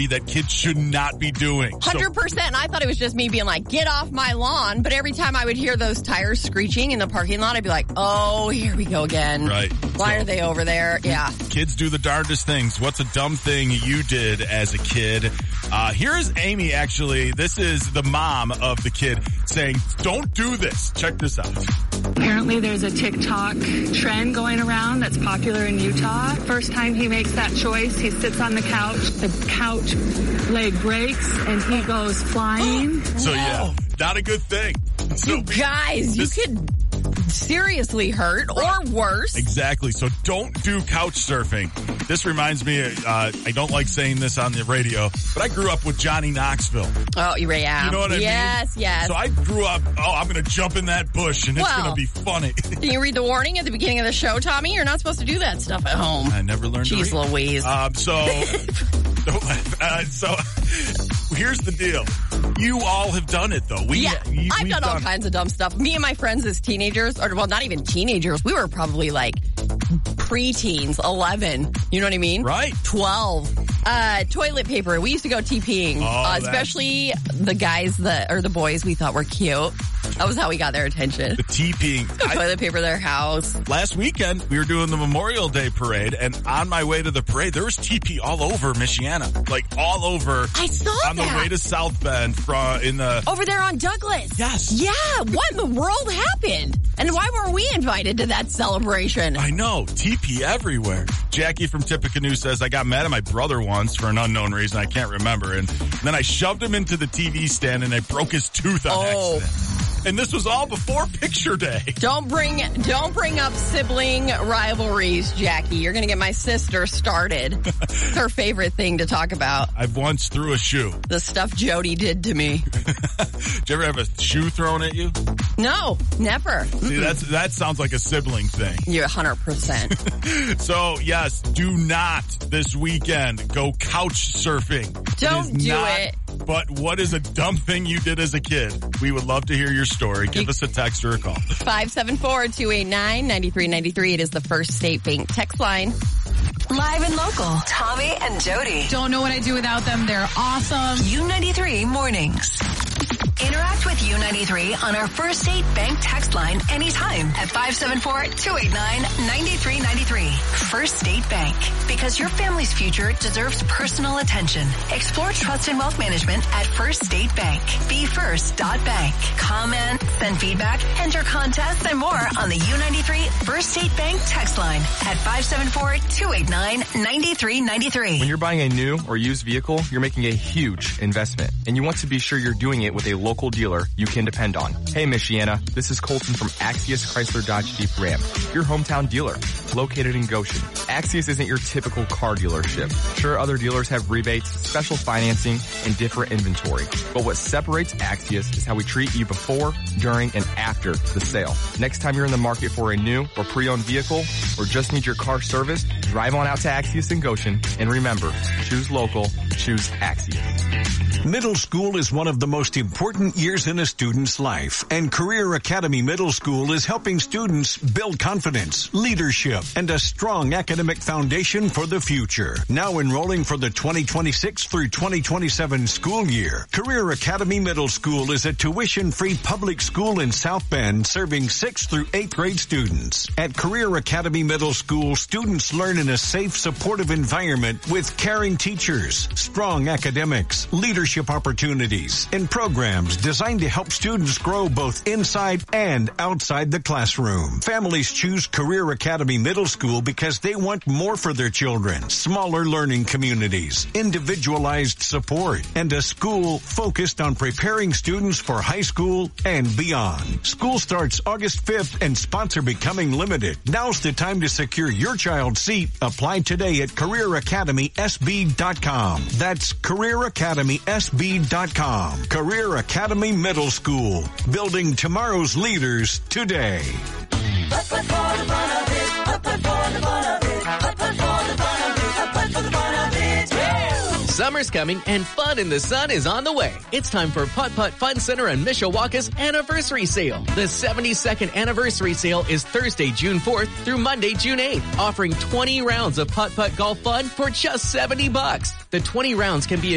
activity that kids should not be doing. 100%. I thought it was just me being like, get off my lawn. But every time I would hear those tires screeching in the parking lot, I'd be like, oh, here we go again. Right. Why are they over there? Yeah. Kids do the darndest things. What's a dumb thing you did as a kid? Here's Amy, actually. This is the mom of the kid saying, don't do this. Check this out. Apparently there's a TikTok trend going around that's popular in Utah. First time he makes that choice, he sits on the couch leg breaks, and he goes flying. So, yeah, not a good thing. So, you guys, you could seriously hurt or worse. Exactly. So don't do couch surfing. This reminds me, I don't like saying this on the radio, but I grew up with Johnny Knoxville. Oh, yeah. You know what I mean? Yes. So I grew up, I'm going to jump in that bush and it's going to be funny. Did you read the warning at the beginning of the show, Tommy? You're not supposed to do that stuff at home. I never learned to read. Jeez Louise. So here's the deal. You all have done it, though. I've done all kinds of dumb stuff. Me and my friends as teenagers, or well, not even teenagers, we were probably like preteens, 11. You know what I mean? Right. 12. Toilet paper. We used to go TPing, especially the guys or the boys we thought were cute. That was how we got their attention. The TPing. Toilet paper their house. Last weekend, we were doing the Memorial Day parade, and on my way to the parade, there was TP all over Michiana. Like, all over. I saw that. On the way to South Bend over there on Douglas. Yes. Yeah. What in the world happened? And why weren't we invited to that celebration? I know. TP everywhere. Jackie from Tippecanoe says, I got mad at my brother once for an unknown reason. I can't remember. And then I shoved him into the TV stand and I broke his tooth on accident. And this was all before picture day. Don't bring up sibling rivalries, Jackie. You're going to get my sister started. It's her favorite thing to talk about. I've once threw a shoe. The stuff Jody did to me. Did you ever have a shoe thrown at you? No, never. See, that sounds like a sibling thing. You're 100%. So, yes, do not this weekend go couch surfing. Don't do it. But what is a dumb thing you did as a kid? We would love to hear your story. Give us a text or a call. 574-289-9393. It is the First State Bank text line. Live and local. Tommy and Jody. Don't know what I do without them. They're awesome. U93 Mornings. Interact with U93 on our First State Bank text line anytime at 574-289-9393. First State Bank. Because your family's future deserves personal attention. Explore trust and wealth management at First State Bank. BeFirst.bank. Comment, send feedback, enter contests, and more on the U93 First State Bank text line at 574-289-9393. When you're buying a new or used vehicle, you're making a huge investment, and you want to be sure you're doing it with a local dealer you can depend on. Hey, Michiana, this is Colton from Axius Chrysler Dodge Jeep Ram, your hometown dealer, located in Goshen. Axius isn't your typical car dealership. Sure, other dealers have rebates, special financing, and different inventory, but what separates Axius is how we treat you before, during, and after the sale. Next time you're in the market for a new or pre-owned vehicle, or just need your car serviced, drive on out to Axius in Goshen, and remember, choose local, choose Axius. Middle school is one of the most important years in a student's life, and Career Academy Middle School is helping students build confidence, leadership, and a strong academic foundation for the future. Now enrolling for the 2026 through 2027 school year, Career Academy Middle School is a tuition-free public school in South Bend serving 6th through 8th grade students. At Career Academy Middle School, students learn in a safe, supportive environment with caring teachers, strong academics, leadership opportunities, and programs designed to help students grow both inside and outside the classroom. Families choose Career Academy Middle School because they want more for their children. Smaller learning communities, individualized support, and a school focused on preparing students for high school and beyond. School starts August 5th and spots are becoming limited. Now's the time to secure your child's seat. Apply today at CareerAcademySB.com. That's CareerAcademySB.com. Career Academy Middle School, building tomorrow's leaders today. Summer's coming and fun in the sun is on the way. It's time for Putt Putt Fun Center in Mishawaka's anniversary sale. The 72nd anniversary sale is Thursday, June 4th through Monday, June 8th, offering 20 rounds of putt-putt golf fun for just $70. The 20 rounds can be